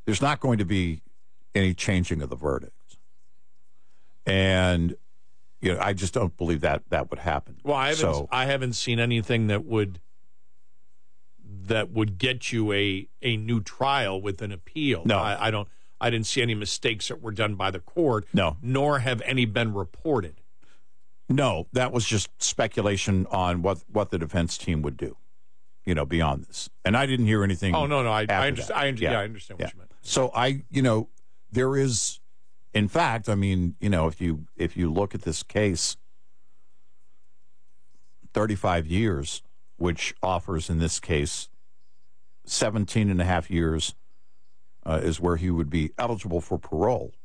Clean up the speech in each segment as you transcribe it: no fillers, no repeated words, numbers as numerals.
there's not going to be any changing of the verdict. And I just don't believe that would happen. Well, I haven't seen anything that would get you a new trial with an appeal. No, I didn't see any mistakes that were done by the court. No, nor have any been reported. No, that was just speculation on what the defense team would do, beyond this. And I didn't hear anything. Oh, no, I understand. I understand what you meant. So there is, in fact, if you look at this case, 35 years, which offers in this case 17 and a half years is where he would be eligible for parole.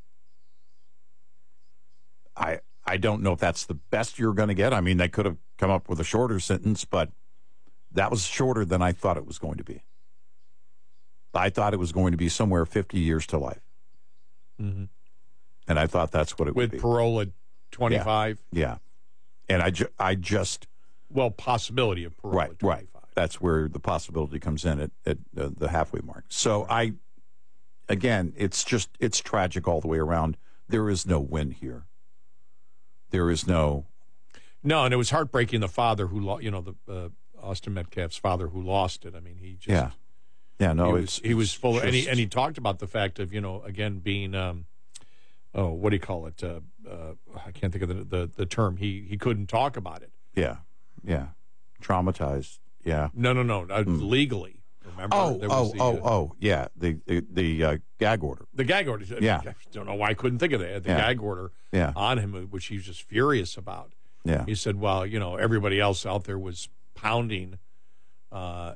I don't know if that's the best you're going to get. I mean, they could have come up with a shorter sentence, but that was shorter than I thought it was going to be. I thought it was going to be somewhere 50 years to life. Mm-hmm. And I thought that's what it would be. With parole at 25? Yeah. And I just... Well, possibility of parole at 25. Right. That's where the possibility comes in at the halfway mark. So again, it's tragic all the way around. There is no win here. There is no... No, and it was heartbreaking. The father who, Austin Metcalf's father who lost it. I mean, he just... Yeah, no, he was full of... And he talked about the fact of, again, being... what do you call it? I can't think of the term. He couldn't talk about it. Yeah. Traumatized. Yeah. No. Legally. Remember? Yeah. The gag order. The gag order. Yeah. I don't know why I couldn't think of that. The gag order on him, which he was just furious about. Yeah. He said, well, everybody else out there was pounding, on,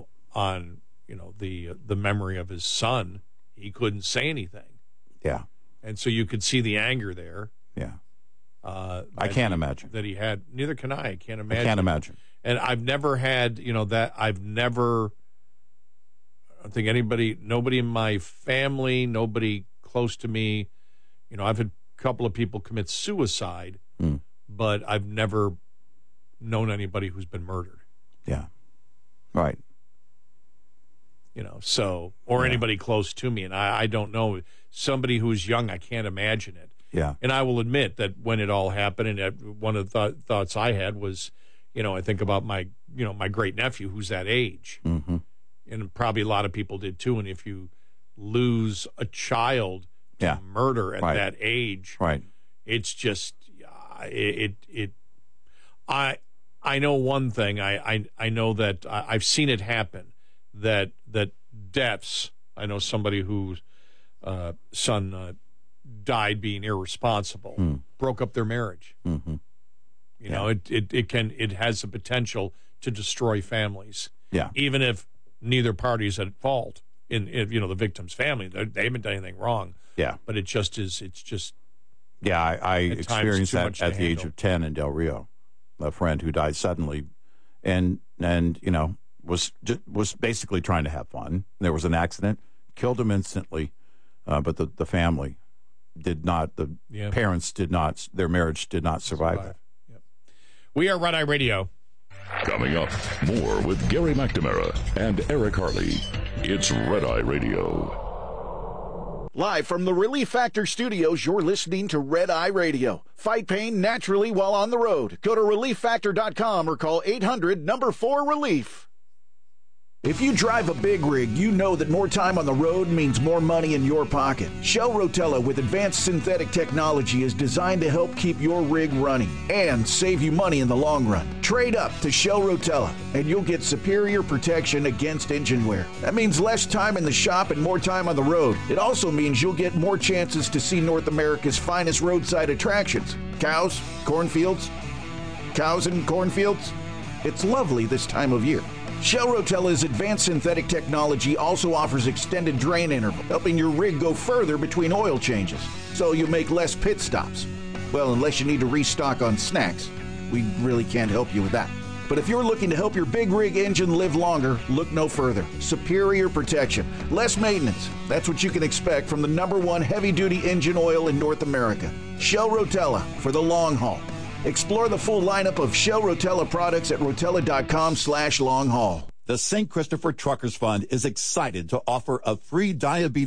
the memory of his son. He couldn't say anything. Yeah. And so you could see the anger there. Yeah. I can't imagine. That he had. Neither can I. I can't imagine. I can't imagine. And I've never had, I don't think nobody in my family, nobody close to me, I've had a couple of people commit suicide, but I've never known anybody who's been murdered. Yeah. Right. Anybody close to me. And I don't know. Somebody who's young, I can't imagine it. Yeah. And I will admit that when it all happened, and one of the thoughts I had was, I think about my great nephew who's that age. Mm-hmm. And probably a lot of people did too. And if you lose a child to murder at that age, it's just, I know one thing. I know that I've seen it happen, that deaths, I know somebody whose son died being irresponsible, broke up their marriage. Mm-hmm. It has the potential to destroy families. Yeah. Even if neither party is at fault in the victim's family, they haven't done anything wrong. Yeah. But it's just. Yeah, I experienced that at the age of 10 in Del Rio. A friend who died suddenly, and was basically trying to have fun. There was an accident, killed him instantly, but the family did not. The parents did not. Their marriage did not survive that. Yep. We are Red Eye Radio. Coming up, more with Gary McNamara and Eric Harley. It's Red Eye Radio. Live from the Relief Factor Studios, you're listening to Red Eye Radio. Fight pain naturally while on the road. Go to ReliefFactor.com or call 800-4RELIEF. If you drive a big rig, you know that more time on the road means more money in your pocket. Shell Rotella with advanced synthetic technology is designed to help keep your rig running and save you money in the long run. Trade up to Shell Rotella and you'll get superior protection against engine wear. That means less time in the shop and more time on the road. It also means you'll get more chances to see North America's finest roadside attractions. Cows, cornfields, cows and cornfields. It's lovely this time of year. Shell Rotella's advanced synthetic technology also offers extended drain interval, helping your rig go further between oil changes, so you make less pit stops. Well, unless you need to restock on snacks, we really can't help you with that. But if you're looking to help your big rig engine live longer, look no further. Superior protection, less maintenance. That's what you can expect from the #1 heavy-duty engine oil in North America. Shell Rotella for the long haul. Explore the full lineup of Shell Rotella products at rotella.com/long haul. The St. Christopher Truckers Fund is excited to offer a free diabetes